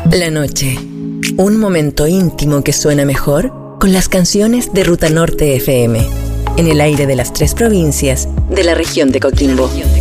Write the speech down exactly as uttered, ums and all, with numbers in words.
La noche. Un momento íntimo que suena mejor con las canciones de Ruta Norte F M. En el aire de las tres provincias de la región de Coquimbo.